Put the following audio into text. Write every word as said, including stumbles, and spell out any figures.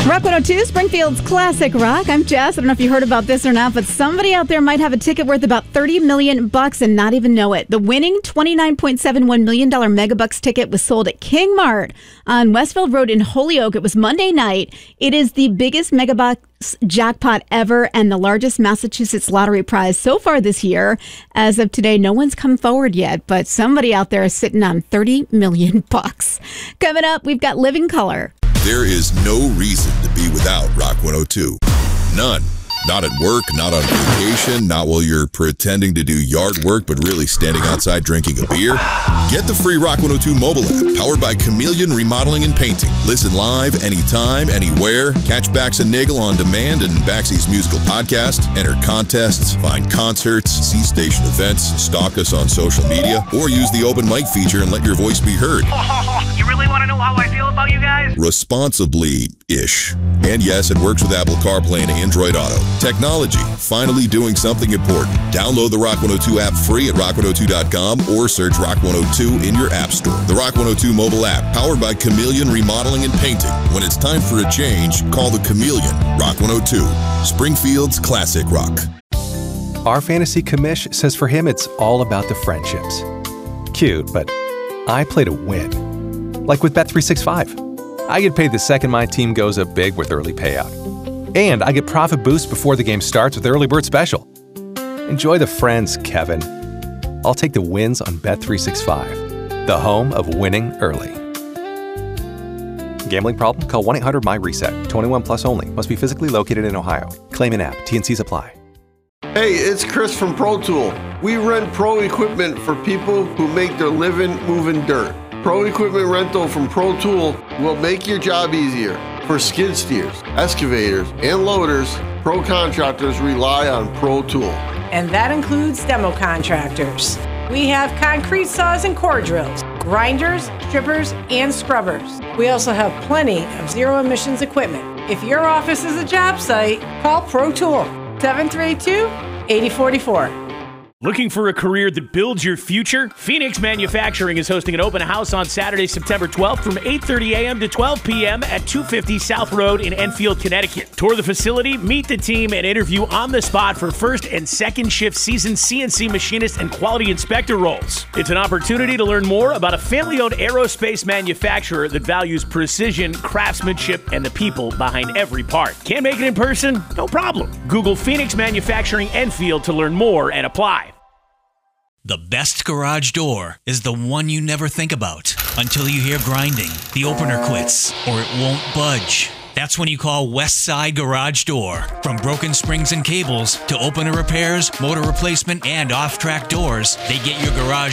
Rock one oh two, Springfield's Classic Rock. I'm Jess. I don't know if you heard about this or not, but somebody out there might have a ticket worth about thirty million bucks and not even know it. The winning twenty-nine point seven one million dollars Megabucks ticket was sold at King Mart on Westfield Road in Holyoke. It was Monday night. It is the biggest Megabucks jackpot ever and the largest Massachusetts lottery prize so far this year. As of today, no one's come forward yet, but somebody out there is sitting on thirty million bucks. Coming up, we've got Living Color. There is no reason to be without Rock one oh two. None. Not at work, not on vacation, not while you're pretending to do yard work, but really standing outside drinking a beer. Get the free Rock one oh two mobile app, powered by Chameleon Remodeling and Painting. Listen live, anytime, anywhere. Catch Bax and Nagel on demand and Baxy's musical podcast. Enter contests, find concerts, see station events, stalk us on social media, or use the open mic feature and let your voice be heard. Oh, you really want to know how I feel about you guys? Responsibly-ish. And yes, it works with Apple CarPlay and Android Auto. Technology, finally doing something important. Download the Rock one oh two app free at rock one oh two dot com or search Rock one oh two in your app store. The Rock one oh two mobile app, powered by Chameleon Remodeling and Painting. When it's time for a change, call the Chameleon. Rock one oh two, Springfield's Classic Rock. Our fantasy commish says for him it's all about the friendships. Cute, but I play to win. Like with Bet three sixty-five. I get paid the second my team goes up big with early payout. And I get profit boosts before the game starts with Early Bird Special. Enjoy the friends, Kevin. I'll take the wins on Bet three sixty-five, the home of winning early. Gambling problem? Call one eight hundred M Y reset. twenty-one plus only. Must be physically located in Ohio. Claim an app. T N Cs apply. Hey, it's Chris from Pro Tool. We rent pro equipment for people who make their living moving dirt. Pro equipment rental from Pro Tool will make your job easier. For skid steers, excavators, and loaders, pro contractors rely on Pro Tool. And that includes demo contractors. We have concrete saws and core drills, grinders, strippers, and scrubbers. We also have plenty of zero emissions equipment. If your office is a job site, call Pro Tool, seven three two, eight oh four four. Looking for a career that builds your future? Phoenix Manufacturing is hosting an open house on Saturday, September twelfth from eight thirty a.m. to twelve p.m. at two fifty South Road in Enfield, Connecticut. Tour the facility, meet the team, and interview on the spot for first and second shift seasoned C N C machinist and quality inspector roles. It's an opportunity to learn more about a family-owned aerospace manufacturer that values precision, craftsmanship, and the people behind every part. Can't make it in person? No problem. Google Phoenix Manufacturing Enfield to learn more and apply. The best garage door is the one you never think about until you hear grinding, the opener quits, or it won't budge. That's when you call Westside Garage Door. From broken springs and cables to opener repairs, motor replacement, and off-track doors, they get your garage